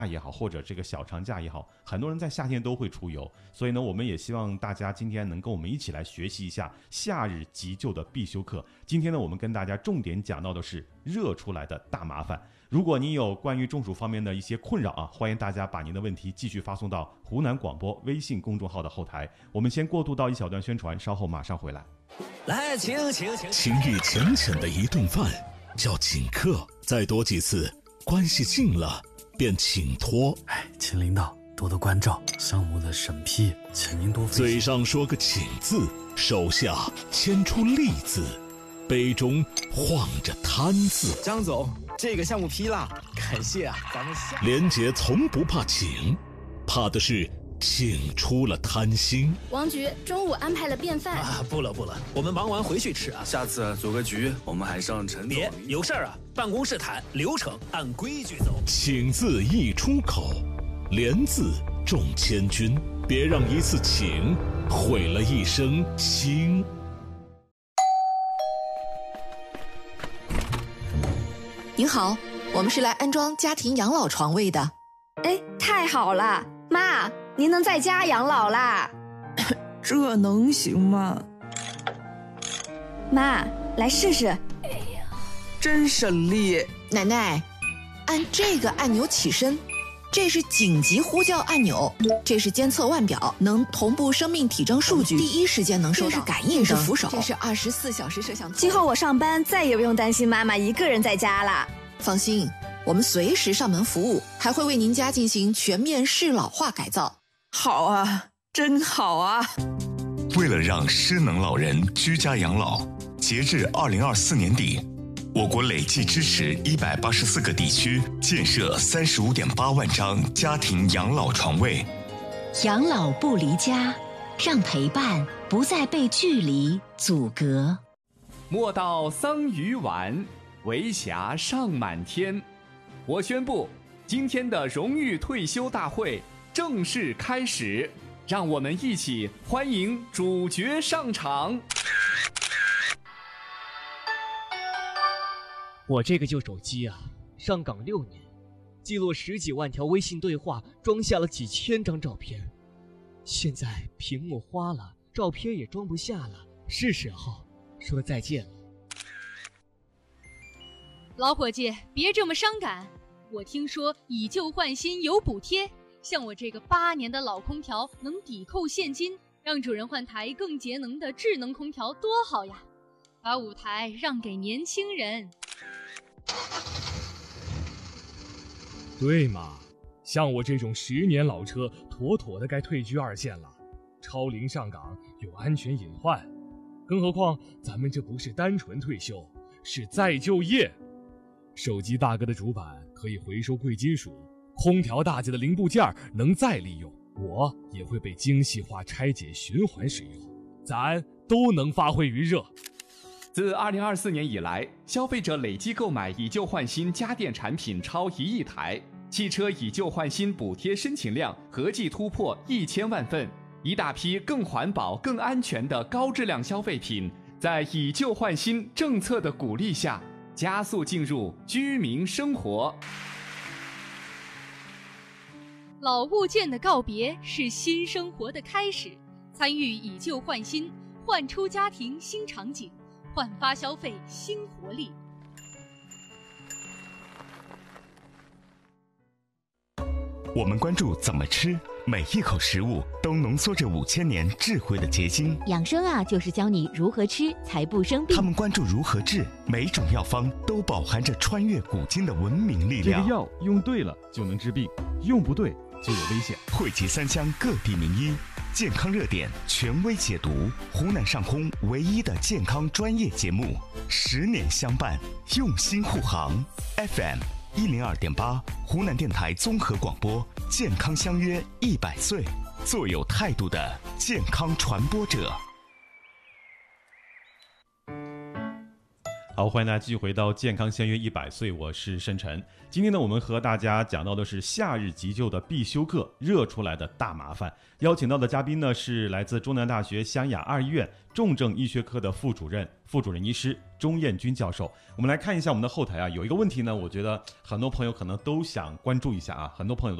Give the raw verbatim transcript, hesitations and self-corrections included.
也好，或者这个小长假也好，很多人在夏天都会出游，所以呢，我们也希望大家今天能跟我们一起来学习一下夏日急救的必修课。今天呢，我们跟大家重点讲到的是热出来的大麻烦。如果你有关于中暑方面的一些困扰啊，欢迎大家把您的问题继续发送到湖南广播微信公众号的后台。我们先过渡到一小段宣传，稍后马上回来。 来，请请请， 情谊浅浅的一顿饭叫请客，再多几次，关系近了便请托。 哎，请领导多多关照，项目的审批，请您多费心。 嘴上说个请字，手下牵出利字，杯中晃着贪字。 张总，这个项目批了，感谢啊，咱们下。 连杰从不怕请，怕的是请出了贪心。 王局中午安排了便饭啊，不了不了，我们忙完回去吃啊。 下次组个局，我们还上陈总。 别有事儿啊，办公室谈，流程按规矩走。 请字一出口，连字中千军，别让一次请毁了一生心。 您好，我们是来安装家庭养老床位的。 哎，太好了，妈，您能在家养老啦？ 这能行吗？ 妈，来试试。 哎呀，真省力。 奶奶，按这个按钮起身，这是紧急呼叫按钮，这是监测腕表，能同步生命体征数据，第一时间能收到。这是感应灯，这是扶手，这是二十四小时摄像头。 今后我上班再也不用担心妈妈一个人在家了。 放心，我们随时上门服务，还会为您家进行全面适老化改造。 好啊，真好啊！ 为了让失能老人居家养老，截至二零二四年底，我国累计支持一百八十四个地区建设三十五点八万张家庭养老床位。 养老不离家，让陪伴不再被距离阻隔。 莫道桑榆晚，为霞尚满天。我宣布，今天的荣誉退休大会正式开始，让我们一起欢迎主角上场。 我这个旧手机啊，上岗六年，记录十几万条微信对话，装下了几千张照片。现在屏幕花了，照片也装不下了，是时候说再见了。 老伙计，别这么伤感。我听说以旧换新有补贴，像我这个八年的老空调能抵扣现金，让主人换台更节能的智能空调多好呀！把舞台让给年轻人。 对嘛，像我这种十年老车，妥妥的该退居二线了。超龄上岗有安全隐患，更何况咱们这不是单纯退休，是再就业。手机大哥的主板可以回收贵金属，空调大姐的零部件能再利用，我也会被精细化拆解循环使用，咱都能发挥余热。 自二零二四年以来，消费者累计购买以旧换新家电产品超一亿台，汽车以旧换新补贴申请量合计突破一千万份，一大批更环保、更安全的高质量消费品，在以旧换新政策的鼓励下，加速进入居民生活。 老物件的告别是新生活的开始，参与以旧换新，焕出家庭新场景，焕发消费新活力。 我们关注怎么吃，每一口食物都浓缩着五千年智慧的结晶。 养生啊，就是教你如何吃才不生病。 他们关注如何治，每种药方都饱含着穿越古今的文明力量。 这个药用对了就能治病，用不对就有危险。 汇集三湘各地名医，健康热点权威解读，湖南上空唯一的健康专业节目，十年相伴，用心护航。F M 一零二点八，湖南电台综合广播，健康相约一百岁，做有态度的健康传播者。 好好，欢迎大家继续回到健康签约一百岁，我是申晨。今天呢，我们和大家讲到的是夏日急救的必修课，热出来的大麻烦。邀请到的嘉宾呢是来自中南大学湘雅二医院重症医学科的副主任、副主任医师钟彦军教授。我们来看一下我们的后台啊，有一个问题呢，我觉得很多朋友可能都想关注一下啊，很多朋友都